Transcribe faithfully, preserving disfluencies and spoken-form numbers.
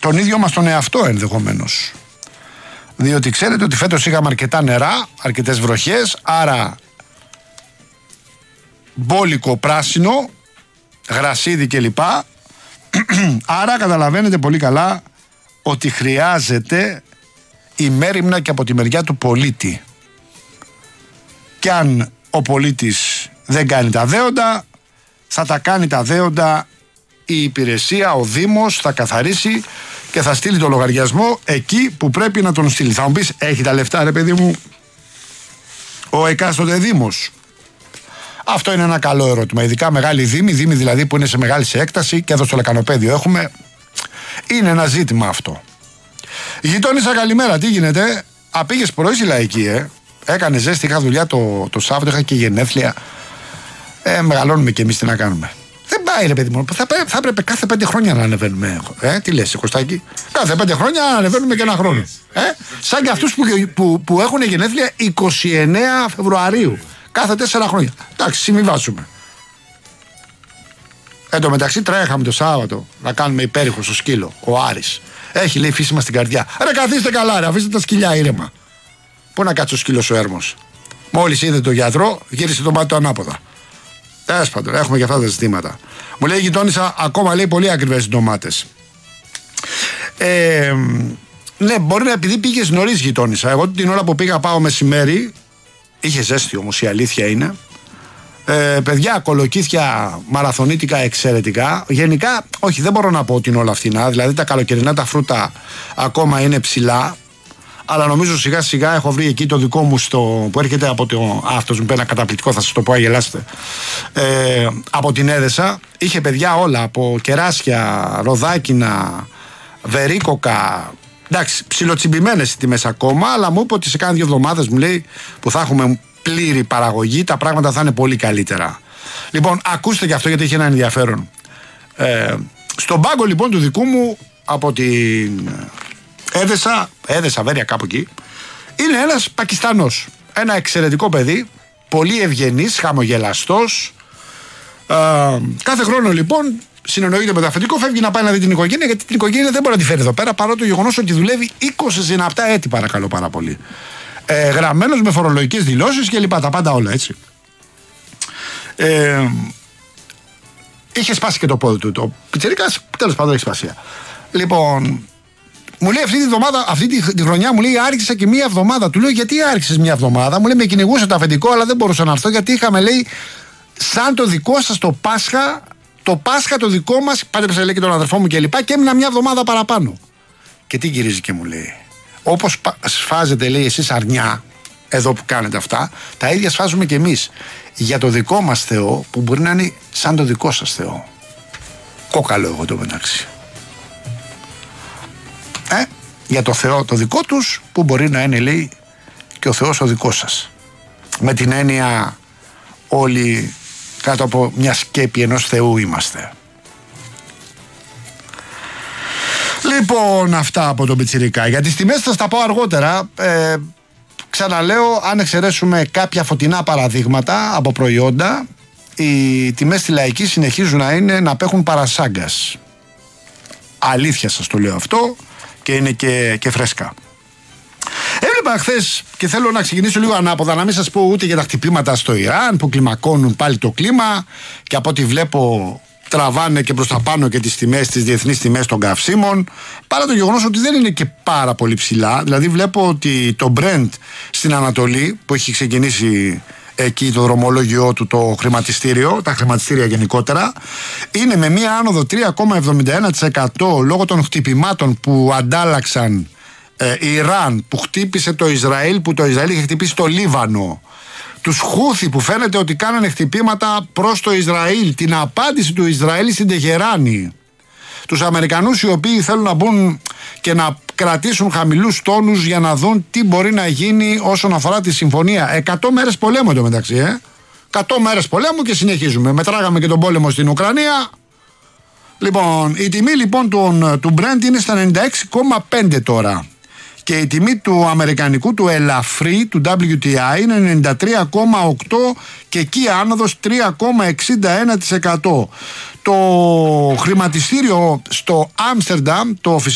τον ίδιο μας τον εαυτό ενδεχομένως. Διότι ξέρετε ότι φέτος είχαμε αρκετά νερά, αρκετές βροχές, άρα μπόλικο πράσινο, γρασίδι κλπ. Άρα καταλαβαίνετε πολύ καλά ότι χρειάζεται η μέριμνα και από τη μεριά του πολίτη. Και αν ο πολίτης δεν κάνει τα δέοντα, θα τα κάνει τα δέοντα η υπηρεσία, ο Δήμος θα καθαρίσει και θα στείλει το λογαριασμό εκεί που πρέπει να τον στείλει. Θα μου πεις, έχει τα λεφτά ρε παιδί μου ο εκάστοτε Δήμος? Αυτό είναι ένα καλό ερώτημα. Ειδικά μεγάλοι δήμοι, δήμοι δηλαδή που είναι σε μεγάλη σε έκταση, και εδώ στο Λεκανοπέδιο έχουμε. Είναι ένα ζήτημα αυτό. Γειτόνισσα, καλημέρα, τι γίνεται? Α, πήγες πρωί στη Λαϊκή, ε. Έκανε ζέστη, είχα δουλειά το, το Σάββατο, είχα και γενέθλια. Ε, μεγαλώνουμε κι εμείς, τι να κάνουμε. Δεν πάει ρε παιδί μου. Θα, θα έπρεπε κάθε πέντε χρόνια να ανεβαίνουμε. Ε, τι λες, Κωστάκη? Κάθε πέντε χρόνια να ανεβαίνουμε και ένα χρόνο. Ε, σαν και αυτούς που, που, που έχουν γενέθλια είκοσι εννέα Φεβρουαρίου. Κάθε τέσσερα χρόνια. Εντάξει, συμβιβάσουμε. Εν τω μεταξύ τρέχαμε το Σάββατο να κάνουμε υπέρηχο στο σκύλο. Ο Άρης. Έχει λέει φύσιμα στην καρδιά. Ρε καθίστε καλά, ρε, αφήστε τα σκυλιά ήρεμα. Πού να κάτσει ο σκύλος ο Έρμος? Μόλις είδε τον γιατρό, γύρισε το μάτι του ανάποδα. Τέλος πάντων, έχουμε και αυτά τα ζητήματα. Μου λέει η γειτόνισσα, ακόμα λέει πολύ ακριβές οι ντομάτες. Ε, ναι, μπορεί να επειδή πήγες νωρίς γειτόνισσα. Εγώ την ώρα που πήγα πάω μεσημέρι, είχε ζέστη όμως, η αλήθεια είναι. Ε, παιδιά, κολοκύθια μαραθωνίτικα εξαιρετικά. Γενικά, όχι, δεν μπορώ να πω ότι είναι όλα φθηνά. Δηλαδή τα καλοκαιρινά τα φρούτα ακόμα είναι ψηλά. Αλλά νομίζω σιγά σιγά έχω βρει εκεί το δικό μου στο, που έρχεται από το. Αυτός μου πει ένα καταπληκτικό, θα σας το πω, αγελάστε. Ε, από την Έδεσα. Είχε παιδιά όλα. Από κεράσια, ροδάκινα, βερίκοκα. Εντάξει, ψιλοτσιμπημένες οι τιμές ακόμα. Αλλά μου είπε ότι σε κάνα δύο εβδομάδες, μου λέει, που θα έχουμε πλήρη παραγωγή, τα πράγματα θα είναι πολύ καλύτερα. Λοιπόν, ακούστε και αυτό γιατί έχει ένα ενδιαφέρον. Ε, στον πάγκο λοιπόν του δικού μου από την Έδεσα, Έδεσα Βέρεια κάπου εκεί, είναι ένας Πακιστανός. Ένα εξαιρετικό παιδί, πολύ ευγενής, χαμογελαστός. Ε, κάθε χρόνο λοιπόν συνεννοείται με το αφεντικό, φεύγει να πάει να δει την οικογένεια, γιατί την οικογένεια δεν μπορεί να τη φέρει εδώ πέρα, παρότι το γεγονός ότι δουλεύει είκοσι συναπτά έτη, παρακαλώ πάρα πολύ. Ε, γραμμένος με φορολογικές δηλώσεις και λοιπά, τα πάντα όλα έτσι. Ε, είχε σπάσει και το πόδι του. Το πιτσιρίκας, τέλος πάντων, έχει σπασία. Λοιπόν, μου λέει αυτή τη βδομάδα, αυτή τη, τη χρονιά μου λέει άρχισα και μία εβδομάδα. Του λέω γιατί άρχισες μία εβδομάδα? Μου λέει με κυνηγούσε το αφεντικό, αλλά δεν μπορούσα να έρθω γιατί είχαμε λέει σαν το δικό σας το Πάσχα, το Πάσχα το δικό μας, πάντεψα λέει και τον αδερφό μου και λοιπά, και έμεινα μία εβδομάδα παραπάνω. Και τι γυρίζει και μου λέει? Όπως σφάζετε λέει εσείς αρνιά εδώ που κάνετε αυτά, τα ίδια σφάζουμε και εμείς για το δικό μας Θεό που μπορεί να είναι σαν το δικό σας Θεό. Κόκαλο εγώ το μεταξύ. Ε, για το Θεό το δικό τους που μπορεί να είναι λέει και ο Θεός ο δικός σας. Με την έννοια όλοι κάτω από μια σκέπη ενός Θεού είμαστε. Λοιπόν, αυτά από τον πιτσιρικά. Για τις τιμές θα τα πω αργότερα. Ε, ξαναλέω, αν εξαιρέσουμε κάποια φωτεινά παραδείγματα από προϊόντα, οι τιμές στη Λαϊκή συνεχίζουν να είναι να απέχουν παρασάγκας. Αλήθεια σας το λέω αυτό και είναι και, και φρέσκα. Έβλεπα χθες και θέλω να ξεκινήσω λίγο ανάποδα, να μην σας πω ούτε για τα χτυπήματα στο Ιράν που κλιμακώνουν πάλι το κλίμα και από ό,τι βλέπω τραβάνε και προς τα πάνω και τις τιμές, τις διεθνείς τιμές των καυσίμων, παρά το γεγονός ότι δεν είναι και πάρα πολύ ψηλά. Δηλαδή βλέπω ότι το Brent στην Ανατολή που έχει ξεκινήσει εκεί το δρομολόγιο του το χρηματιστήριο, τα χρηματιστήρια γενικότερα, είναι με μία άνοδο τρία κόμμα εβδομήντα ένα τοις εκατό λόγω των χτυπημάτων που αντάλλαξαν ε, Ιράν, που χτύπησε το Ισραήλ, που το Ισραήλ είχε χτυπήσει το Λίβανο, τους Χούθι που φαίνεται ότι κάνανε χτυπήματα προς το Ισραήλ, την απάντηση του Ισραήλ στην Τεχεράνη, τους Αμερικανούς οι οποίοι θέλουν να μπουν και να κρατήσουν χαμηλούς τόνους για να δουν τι μπορεί να γίνει όσον αφορά τη συμφωνία. Εκατό μέρες πολέμου εντωμεταξύ, ε. Εκατό μέρες πολέμου και συνεχίζουμε. Μετράγαμε και τον πόλεμο στην Ουκρανία. Λοιπόν, η τιμή λοιπόν του, του Brent είναι στα ενενήντα έξι κόμμα πέντε τώρα. Και η τιμή του αμερικανικού του ελαφρύ, του ντάμπλιου τι άι, είναι ενενήντα τρία κόμμα οκτώ και εκεί άνοδος τρία κόμμα εξήντα ένα τοις εκατό. Το χρηματιστήριο στο Άμστερνταμ, το